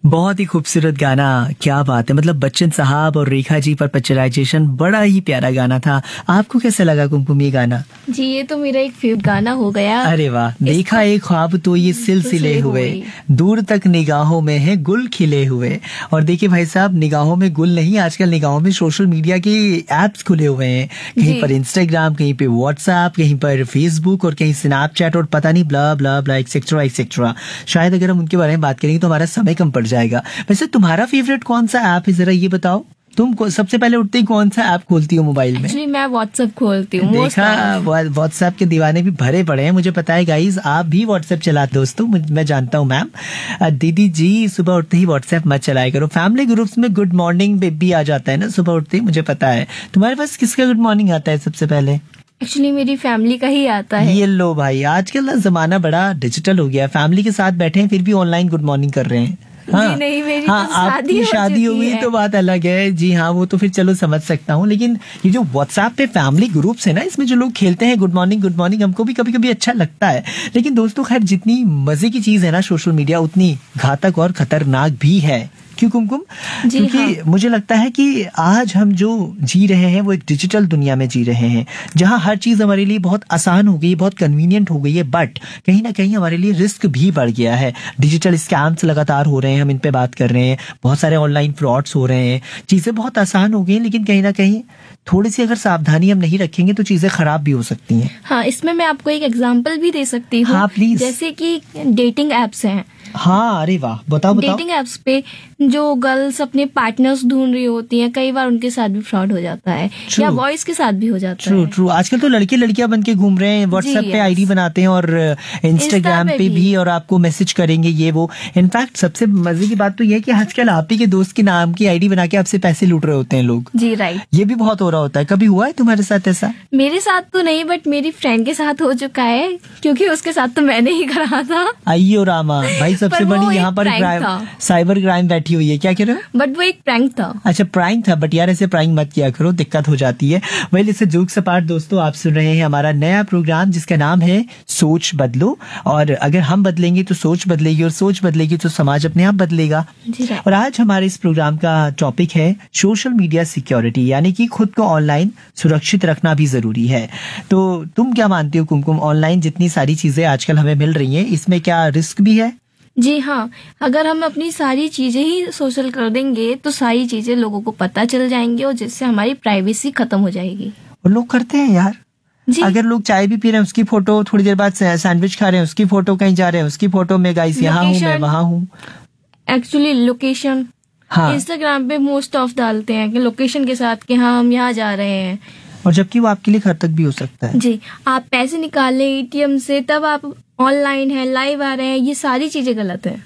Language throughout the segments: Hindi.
बहुत ही खूबसूरत गाना, क्या बात है। मतलब बच्चन साहब और रेखा जी पर पिक्चराइजेशन, बड़ा ही प्यारा गाना था। आपको कैसा लगा कुमकुम ये गाना? जी, ये तो मेरा एक फेवरेट गाना हो गया। अरे वाह। देखा एक ख्वाब तो ये सिलसिले हुए, दूर तक निगाहों में है गुल खिले हुए। और देखिए भाई साहब, निगाहों में गुल नहीं, आजकल निगाहों में सोशल मीडिया के एप्स खुले हुए हैं। कहीं पर इंस्टाग्राम, कहीं पे व्हाट्सएप, कहीं पर फेसबुक और कहीं स्नैपचैट और पता नहीं ब्ला ब्ला ब्ला एक्सेट्रा एक्सेट्रा। शायद अगर हम उनके बारे में बात करेंगे तो हमारा समय कम पड़ जाएगा। वैसे तुम्हारा फेवरेट कौन सा ऐप है, जरा ये बताओ। तुम सबसे पहले उठते ही कौन सा ऐप खोलती हो मोबाइल में? एक्चुअली मैं व्हाट्सएप खोलती हूँ। देखा, व्हाट्सएप के दीवाने भी भरे पड़े हैं, मुझे पता है गाइज। आप भी व्हाट्सएप चलाते दोस्तों, मैं जानता हूँ मैम। दीदी जी सुबह उठते ही व्हाट्सएप मत चलाया करो। फैमिली ग्रुप्स में गुड मॉर्निंग बेबी आ जाता है ना सुबह उठते ही, मुझे पता है। तुम्हारे पास किसका गुड मॉर्निंग आता है सबसे पहले? एक्चुअली मेरी फैमिली का ही आता है। ये लो भाई, आजकल ना जमाना बड़ा डिजिटल हो गया। फैमिली के साथ बैठे हैं फिर भी ऑनलाइन गुड मॉर्निंग कर रहे हैं। हाँ, जी नहीं, मेरी तो आपकी शादी हो गई तो बात अलग है। जी हाँ, वो तो फिर चलो समझ सकता हूँ। लेकिन ये जो व्हाट्सएप पे फैमिली ग्रुप्स है ना, इसमें जो लोग खेलते हैं गुड मॉर्निंग, हमको भी कभी कभी अच्छा लगता है। लेकिन दोस्तों खैर, जितनी मजे की चीज है ना सोशल मीडिया, उतनी घातक और खतरनाक भी है। क्यों कुमकुम? क्योंकि हाँ। मुझे लगता है कि आज हम जो जी रहे हैं वो एक डिजिटल दुनिया में जी रहे हैं, जहां हर चीज हमारे लिए बहुत आसान हो गई, बहुत कन्वीनियंट हो गई है। बट कहीं ना कहीं हमारे लिए रिस्क भी बढ़ गया है। डिजिटल स्कैम्स लगातार हो रहे हैं, हम इन पे बात कर रहे हैं। बहुत सारे ऑनलाइन फ्रॉड्स हो रहे हैं। चीजें बहुत आसान हो गई हैं, लेकिन कहीं ना कहीं थोड़ी सी अगर सावधानी हम नहीं रखेंगे तो चीजें खराब भी हो सकती हैं। हाँ, इसमें मैं आपको एक एग्जाम्पल भी दे सकती हूँ। हाँ प्लीज। जैसे कि डेटिंग एप्स हैं। हाँ, अरे वाह, बताओ। डेटिंग एप्स पे जो गर्ल्स अपने पार्टनर्स ढूंढ रही होती हैं, कई बार उनके साथ भी फ्रॉड हो जाता है, या बॉयज के साथ भी हो जाता है। ट्रू। आजकल तो लड़के लड़कियां बन के घूम रहे हैं, व्हाट्सएप पे आईडी बनाते हैं और इंस्टाग्राम पे भी, और आपको मैसेज करेंगे ये वो। इनफैक्ट सबसे मजे की बात तो ये है कि आजकल आप ही के दोस्त के नाम की आईडी बना के आपसे पैसे लूट रहे होते हैं लोग। जी राइट, ये भी बहुत हो रहा होता है। कभी हुआ है तुम्हारे साथ ऐसा? मेरे साथ तो नहीं, बट मेरी फ्रेंड के साथ हो चुका है, क्योंकि उसके साथ तो मैंने ही करा था। आइयो रामा भाई, सबसे बड़ी यहाँ पर साइबर क्राइम बैठी हुई है। क्या कह रहे हो? बट वो एक प्रैंक था। अच्छा, प्रैंक था। बट यार ऐसे प्रैंक मत किया करो, दिक्कत हो जाती है। वेल, इससे जोक सपाट दोस्तों, आप सुन रहे हैं हमारा नया प्रोग्राम जिसका नाम है सोच बदलो। और अगर हम बदलेंगे तो सोच बदलेगी, और सोच बदलेगी तो समाज अपने आप बदलेगा। और आज हमारे इस प्रोग्राम का टॉपिक है सोशल मीडिया सिक्योरिटी, यानी कि खुद को ऑनलाइन सुरक्षित रखना भी जरूरी है। तो तुम क्या मानती हो कुमकुम, ऑनलाइन जितनी सारी चीजें आजकल हमें मिल रही हैं, इसमें क्या रिस्क भी है? जी हाँ, अगर हम अपनी सारी चीजें ही सोशल कर देंगे तो सारी चीजें लोगों को पता चल जाएंगी, और जिससे हमारी प्राइवेसी खत्म हो जाएगी। और लोग करते हैं यार। अगर लोग चाय भी पी रहे हैं उसकी फोटो, थोड़ी देर बाद सैंडविच खा रहे हैं उसकी फोटो, कहीं जा रहे हैं उसकी फोटो में, गाइस यहाँ हूँ मैं वहाँ हूँ। एक्चुअली लोकेशन, हाँ, इंस्टाग्राम पे मोस्ट ऑफ डालते हैं कि लोकेशन के साथ कि हाँ हम यहाँ जा रहे हैं, और जबकि वो आपके लिए घातक भी हो सकता है। जी, आप पैसे निकाल लें एटीएम से, तब आप ऑनलाइन है, लाइव आ रहे हैं, ये सारी चीजें गलत है।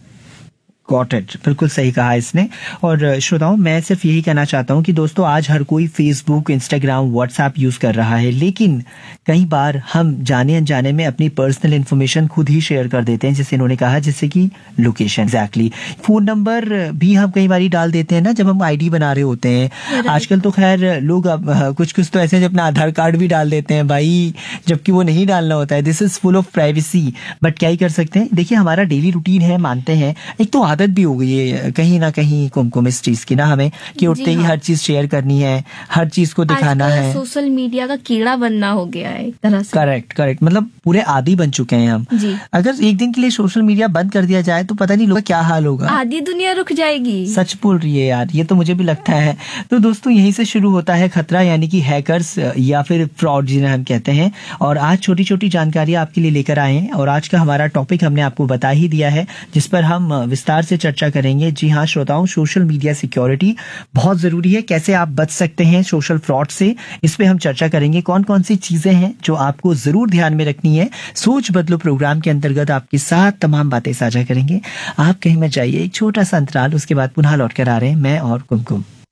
गॉट इट, बिल्कुल सही कहा इसने। और श्रोताओं, मैं सिर्फ यही कहना चाहता हूँ कि दोस्तों आज हर कोई फेसबुक, इंस्टाग्राम, व्हाट्सएप यूज कर रहा है, लेकिन कई बार हम जाने अनजाने में अपनी पर्सनल इन्फॉर्मेशन खुद ही शेयर कर देते हैं, जैसे इन्होंने कहा, जैसे कि लोकेशन। एग्जैक्टली, फोन नंबर भी हम कई बार डाल देते हैं ना जब हम आईडी बना रहे होते हैं। आजकल तो खैर लोग कुछ तो ऐसे जो अपना आधार कार्ड भी डाल देते हैं भाई, जबकि वो नहीं डालना होता है। This is full of privacy. But क्या ही कर सकते हैं। देखिए, हमारा डेली रूटीन है, मानते हैं, एक तो आदत भी हो गई है कहीं ना कहीं कुमकुम इस चीज की ना, हमें कि उठते ही हर चीज शेयर करनी है, हर चीज को दिखाना है। सोशल मीडिया का कीड़ा बनना हो गया है एक तरह से। करेक्ट, मतलब पूरे आदी बन चुके हैं हम। अगर एक दिन के लिए सोशल मीडिया बंद कर दिया जाए तो पता नहीं लोग क्या हाल होगा। आधी दुनिया रुक जाएगी। सच बोल रही है यार, ये तो मुझे भी लगता है। तो दोस्तों यहीं से शुरू होता है खतरा, यानी कि हैकर्स या फिर फ्रॉड जिन्हें हम कहते हैं। और आज छोटी छोटी जानकारियां आपके लिए लेकर आए हैं, और आज का हमारा टॉपिक हमने आपको बता ही दिया है, जिस पर हम विस्तार से चर्चा करेंगे। जी हाँ श्रोताओं, सोशल मीडिया सिक्योरिटी बहुत जरूरी है। कैसे आप बच सकते हैं सोशल फ्रॉड से, इस पे हम चर्चा करेंगे। कौन कौन सी चीजें हैं जो आपको जरूर ध्यान में रखनी है। सोच बदलो प्रोग्राम के अंतर्गत आपके साथ तमाम बातें साझा करेंगे। आप कहीं मत जाइए, एक छोटा सा अंतराल, उसके बाद पुनः लौट कर आ रहे हैं मैं और कुमकुम।